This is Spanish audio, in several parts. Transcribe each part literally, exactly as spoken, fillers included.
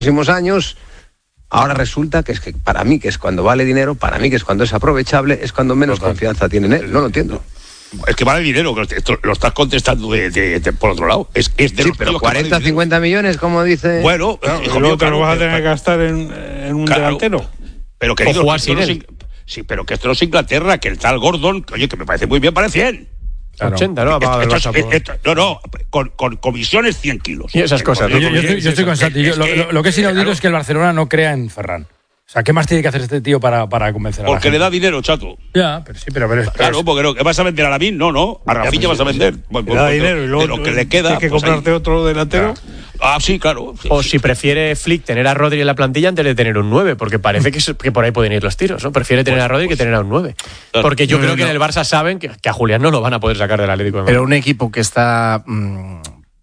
próximos años. Ahora resulta que es que para mí, que es cuando vale dinero, para mí que es cuando es aprovechable, es cuando menos Total. confianza tiene en él. No lo entiendo. Es que vale dinero, que esto lo estás contestando de, de, de, por otro lado. Es, es de sí, los pero cuarenta, cincuenta millones, como dice. Bueno, claro, hijo mío, te lo vas a tener que gastar en, en un claro, delantero. Pero querido, o jugar sin él. No, sí, pero que esto no es Inglaterra, que el tal Gordon, oye, que me parece muy bien, parece cien. Claro. ochenta, ¿no? Esto, esto, esto, esto, no, no, con, con comisiones cien kilos. Y esas cosas. Yo, yo, yo, estoy, yo estoy con Santi. Yo, lo, lo, lo que es inaudito claro. es que el Barcelona no crea en Ferran. O sea, ¿qué más tiene que hacer este tío para, para convencer a la Porque gente? le da dinero, chato. Ya, pero sí, pero... pero claro, pero porque no, ¿qué vas a vender a Lavín? No, no, a Rafinha vas a vender. Le da dinero y luego de lo que le queda... Tienes que pues comprarte ahí. otro delantero... Ah, sí, claro. Sí, o sí, si sí. prefiere Flick tener a Rodri en la plantilla antes de tener un nueve, porque parece que, que por ahí pueden ir los tiros, ¿no? Prefiere tener pues, a Rodri pues, que tener a un nueve. Claro. Porque yo no, creo no, que no. en el Barça saben que, que a Julián no lo van a poder sacar del Atlético de Madrid. Pero un equipo que está... Mmm,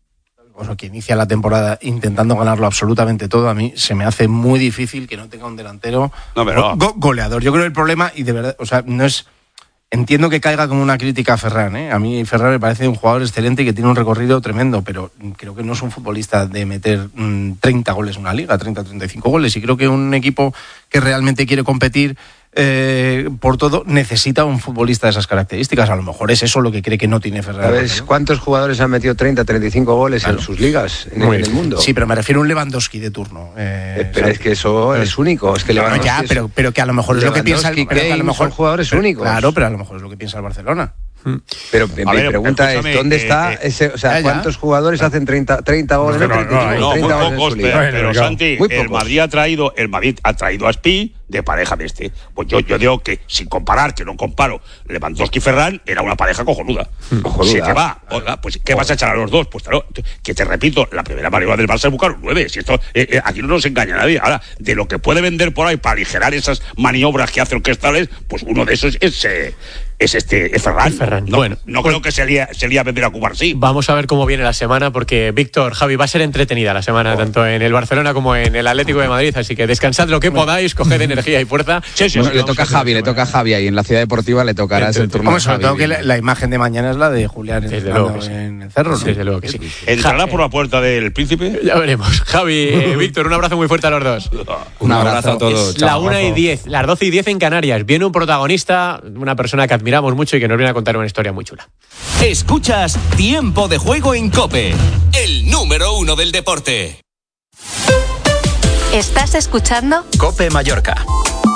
o sea, que inicia la temporada intentando ganarlo absolutamente todo, a mí se me hace muy difícil que no tenga un delantero no, pero... go- goleador. Yo creo que el problema, y de verdad, o sea, no es... Entiendo que caiga como una crítica a Ferran, ¿eh? A mí Ferran me parece un jugador excelente y que tiene un recorrido tremendo, pero creo que no es un futbolista de meter mmm, treinta goles en una liga, treinta, treinta y cinco goles, y creo que un equipo que realmente quiere competir eh, por todo necesita un futbolista de esas características. A lo mejor es eso lo que cree que no tiene Ferran. ¿Sabes cuántos jugadores han metido treinta, treinta y cinco goles claro. en sus ligas en, en el mundo? Sí, pero me refiero a un Lewandowski de turno. Eh, pero es que eso es único. Es que no, Lewandowski ya, pero, pero que a lo mejor es lo que piensa el, pero que a lo mejor son jugadores pero, únicos. Claro, pero a lo mejor es lo que piensa el Barcelona. Pero mi ver, pregunta es, ¿dónde eh, está eh, ese, o sea, ya, cuántos ya. jugadores hacen treinta, treinta goles? No, no, no, no, treinta muy pocos, pero, pero Santi, muy el Madrid ha traído, el Madrid ha traído a Spi de pareja de este. Pues yo, yo digo que, sin comparar, que no comparo, Lewandowski y Ferran era una pareja cojonuda. cojonuda. Si te va, oiga, pues ¿qué vas a echar a los dos? Pues claro, que te repito, la primera maniobra del Barça es buscar un nueve. Si esto, eh, eh, aquí no nos engaña nadie. Ahora, de lo que puede vender por ahí para aligerar esas maniobras que hace orquestales, pues uno de esos es... Eh, es este es Ferran. Ferran. No, bueno, no pues, creo que se lía, se lía a vender a Cubarsí. Vamos a ver cómo viene la semana, porque Víctor, Javi, va a ser entretenida la semana, oh. tanto en el Barcelona como en el Atlético de Madrid, así que descansad lo que podáis, coged energía y fuerza. Sí, sí, no, le toca a Javi, le toca a Javi ahí en la Ciudad Deportiva, le tocará ese turno. Hombre, sobre todo que la, la imagen de mañana es la de Julián desde luego que sí. en el Cerro, ¿no? Desde luego que sí. ¿Entrará por la puerta del Príncipe? Ya veremos. Javi, eh, Víctor, un abrazo muy fuerte a los dos. Un abrazo a todos. Es la una y diez, las doce y diez en Canarias. Viene un protagonista, una persona que admiramos mucho y que nos viene a contar una historia muy chula. Escuchas Tiempo de Juego en COPE, el número uno del deporte. ¿Estás escuchando? COPE Mallorca.